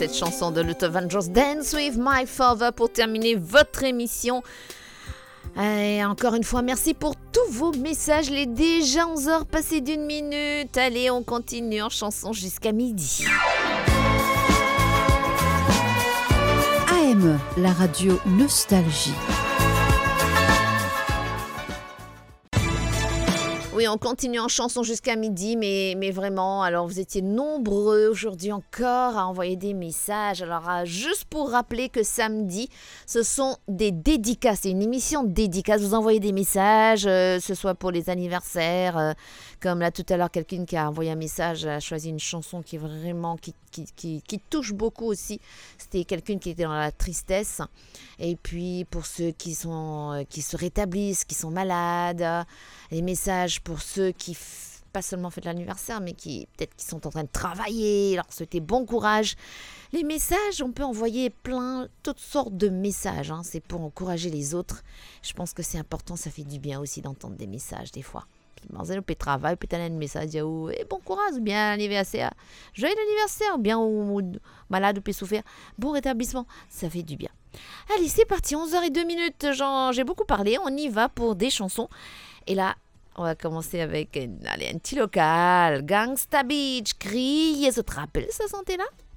cette chanson de Luther Vandross, Dance with My Father, pour terminer votre émission. Et encore une fois, merci pour tous vos messages. Il est déjà 11h passé d'1 minute. Allez, on continue en chanson jusqu'à midi. AM, la radio Nostalgie. Oui, on continue en chanson jusqu'à midi, mais vraiment, alors vous étiez nombreux aujourd'hui encore à envoyer des messages. Alors, juste pour rappeler que samedi, ce sont des dédicaces, c'est une émission de dédicaces. Vous envoyez des messages, ce soit pour les anniversaires, comme là tout à l'heure, quelqu'un qui a envoyé un message, a choisi une chanson qui est vraiment, qui touche beaucoup aussi. C'était quelqu'un qui était dans la tristesse. Et puis, pour ceux qui se rétablissent, qui sont malades, les messages pour ceux qui, pas seulement fêtent l'anniversaire, mais qui peut-être qui sont en train de travailler, leur souhaiter bon courage. Les messages, on peut envoyer toutes sortes de messages, hein, c'est pour encourager les autres. Je pense que c'est important, ça fait du bien aussi d'entendre des messages des fois. Puis, on peut travailler, peut-être un message, bon courage, ou bien anniversaire, joyeux anniversaire, ou bien ou malade, ou peut souffrir, bon rétablissement, ça fait du bien. Allez, c'est parti, 11h02, j'ai beaucoup parlé, on y va pour des chansons. Et là, on va commencer avec un petit local, Gangsta Beach, criez, ça te rappelle ça, santé là?